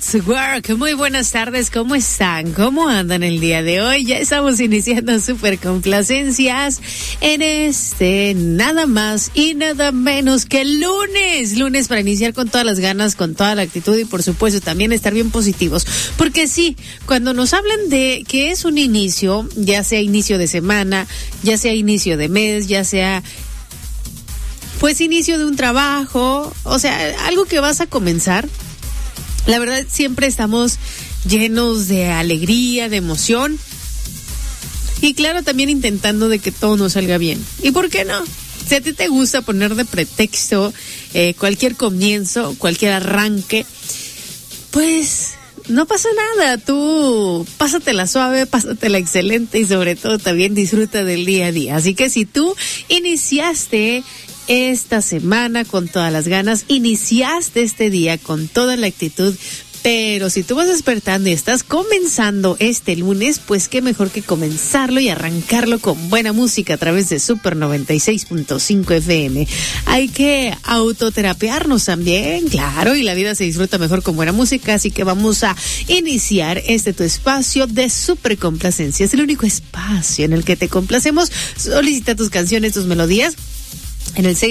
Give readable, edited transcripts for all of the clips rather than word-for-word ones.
Let's work. Muy buenas tardes, ¿cómo están? ¿Cómo andan el día de hoy? Ya estamos iniciando Super Complacencias en este nada más y nada menos que lunes para iniciar con todas las ganas, con toda la actitud y por supuesto también estar bien positivos. Porque sí, cuando nos hablan de que es un inicio, ya sea inicio de semana, ya sea inicio de mes, ya sea pues inicio de un trabajo, o sea, algo que vas a comenzar, la verdad siempre estamos llenos de alegría, de emoción y claro, también intentando de que todo nos salga bien. ¿Y por qué no? Si a ti te gusta poner de pretexto cualquier comienzo, cualquier arranque, pues no pasa nada, tú pásatela suave, pásatela excelente y sobre todo también disfruta del día a día. Así que si tú iniciaste esta semana con todas las ganas, iniciaste este día con toda la actitud, pero si tú vas despertando y estás comenzando este lunes, pues qué mejor que comenzarlo y arrancarlo con buena música a través de Super 96.5 FM. Hay que autoterapiarnos también, claro, y la vida se disfruta mejor con buena música, así que vamos a iniciar tu espacio de Super Complacencias, el único espacio en el que te complacemos. Solicita tus canciones, tus melodías en el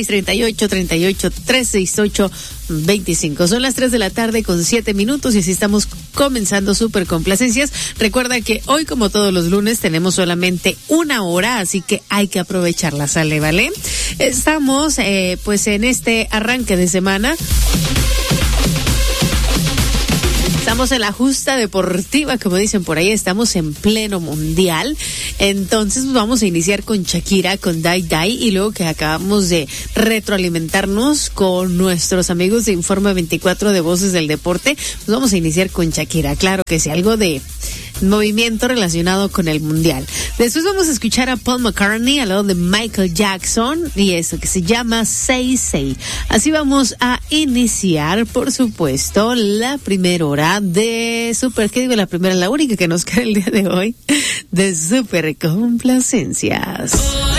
638-368-25. Son las 3 de la tarde con 7 minutos y así estamos comenzando Super Complacencias. Recuerda que hoy, como todos los lunes, tenemos solamente una hora, así que hay que aprovecharla, ¿sale? ¿Vale? Estamos pues en este arranque de semana. Estamos en la justa deportiva, como dicen por ahí, estamos en pleno mundial. Entonces pues vamos a iniciar con Shakira, con Die Die, y luego que acabamos de retroalimentarnos con nuestros amigos de Informe 24 de Voces del Deporte, pues vamos a iniciar con Shakira. Claro que sí, algo de movimiento relacionado con el mundial. Después vamos a escuchar a Paul McCartney al lado de Michael Jackson y eso que se llama Say Say. Así vamos a iniciar, por supuesto, la primera hora de Super, ¿qué digo? La única que nos queda el día de hoy de Super Complacencias.